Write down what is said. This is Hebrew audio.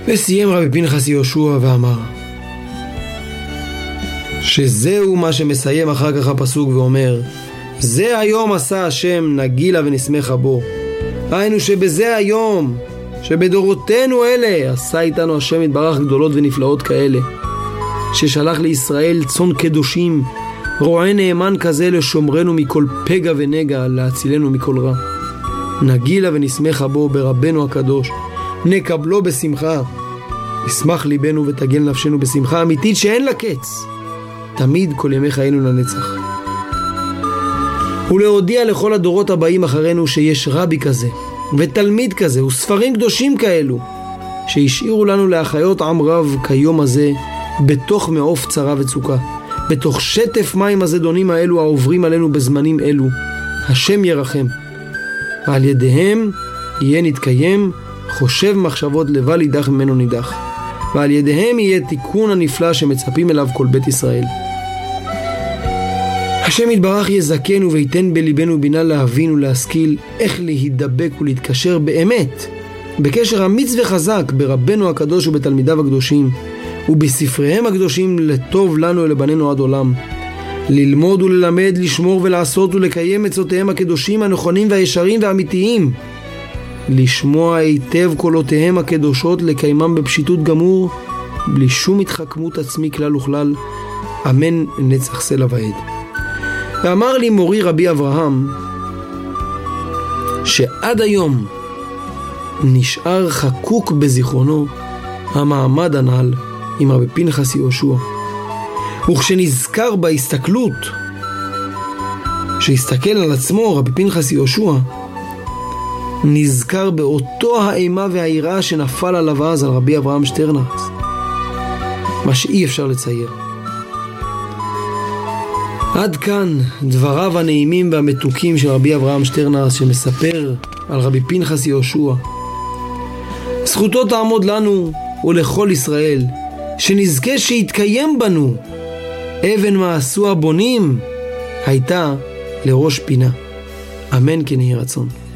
וסיים רבי פנחס יהושע ואמר שזהו מה שמסיים אחר כך הפסוק ואומר זה היום עשה השם נגילה ונשמחה בו. היינו שבזה היום שבדורותינו אלה עשה איתנו השם יתברך גדולות ונפלאות כאלה, ששלח לישראל צאן קדושים, רועה נאמן כזה לשומרנו מכל פגע ונגע, להצילנו מכל רע. נגילה ונשמחה בו ברבנו הקדוש, נקבלו בשמחה, ישמח ליבנו ותגל נפשנו בשמחה אמיתית שאין לה קץ, תמיד כל ימי חיינו לנצח. ולהודיע לכל הדורות הבאים אחרינו שיש רבי כזה ותלמיד כזה וספרים קדושים כאלו שהשאירו לנו להחיות עם רב כיום הזה בתוך מעוף צרה וצוקה, בתוך שטף מים הזדונים האלו העוברים עלינו בזמנים אלו. השם ירחם, ועל ידיהם יהיה נתקיים חושב מחשבות לבל יידח ממנו נידח, ועל ידיהם יהיה תיקון הנפלא שמצפים אליו כל בית ישראל. השם יתברך יזכנו וייתן בליבנו בינה להבין ולהשכיל איך להידבק ולהתקשר באמת בקשר אמיץ וחזק ברבנו הקדוש ובתלמידיו הקדושים ובספריהם הקדושים לטוב לנו ולבנינו עד עולם, ללמוד וללמד, לשמור ולעשות ולקיים עצותיהם הקדושים הנכונים והישרים והאמיתיים, לשמוע היטב קולותיהם הקדושות, לקיימם בפשיטות גמור בלי שום התחכמות עצמי כלל וכלל, אמן נצח סלע ועד. ואמר לי מורי רבי אברהם שעד היום נשאר חקוק בזיכרונו המעמד הנ"ל עם רבי פנחס יהושע, וכשנזכר בהסתכלות שהסתכל על עצמו רבי פנחס יהושע, נזכר באותו האימה והיראה שנפל עליו אז על רבי אברהם שטרנהס, מה שאי אפשר לצייר. עד כאן דבריו הנעימים והמתוקים של רבי אברהם שטרנהס שמספר על רבי פנחס יהושע. זכותו תעמוד לנו ולכל ישראל, שנזכה שיתקיים בנו אבן מעשו הבונים הייתה לראש פינה, אמן כן יהי רצון.